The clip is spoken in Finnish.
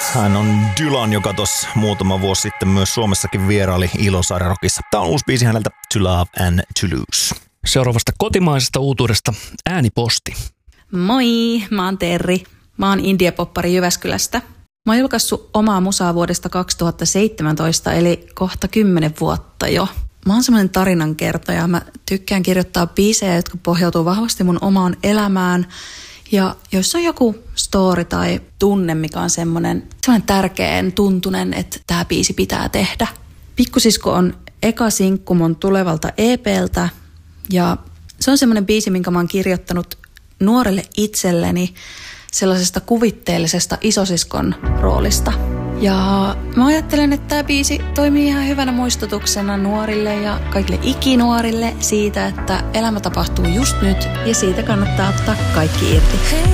Hän on Dylan, joka tuossa muutama vuosi sitten myös Suomessakin vieraili Ilosaaren Rockissa. Tämä on uusi biisi häneltä, To Love and To Lose. Seuraavasta kotimaisesta uutuudesta ääniposti. Moi, mä oon Terri. Mä oon indie-poppari Jyväskylästä. Mä oon julkaissut omaa musaa vuodesta 2017, eli kohta 10 vuotta jo. Mä oon semmoinen tarinankertoja. Mä tykkään kirjoittaa biisejä, jotka pohjautuu vahvasti mun omaan elämään. Ja jos on joku story tai tunne, mikä on semmoinen tärkeän tuntunen, että tää biisi pitää tehdä. Pikkusisko on eka sinkku mun tulevalta EP:ltä. Ja se on semmoinen biisi, minkä mä oon kirjoittanut nuorelle itselleni sellaisesta kuvitteellisesta isosiskon roolista. Ja mä ajattelen, että tämä biisi toimii ihan hyvänä muistutuksena nuorille ja kaikille ikinuorille siitä, että elämä tapahtuu just nyt ja siitä kannattaa ottaa kaikki irti.